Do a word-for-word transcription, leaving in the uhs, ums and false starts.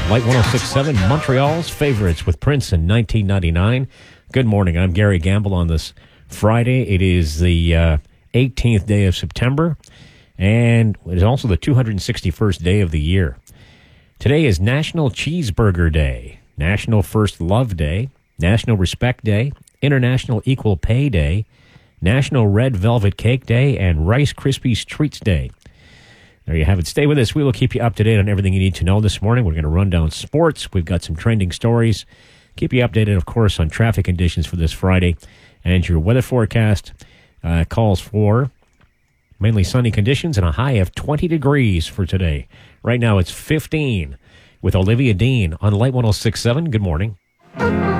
Light one oh six point seven, Montreal's favorites with Prince in nineteen ninety-nine. Good morning. I'm Gary Gamble on this Friday. It is the uh, eighteenth day of September, and it is also the two hundred sixty-first day of the year. Today is National Cheeseburger Day, National First Love Day, National Respect Day, International Equal Pay Day, National Red Velvet Cake Day, and Rice Krispies Treats Day. There you have it. Stay with us. We will keep you up to date on everything you need to know this morning. We're going to run down sports. We've got some trending stories. Keep you updated, of course, on traffic conditions for this Friday. And your weather forecast uh, calls for mainly sunny conditions and a high of twenty degrees for today. Right now it's fifteen with Olivia Dean on Light one oh six point seven. Good morning.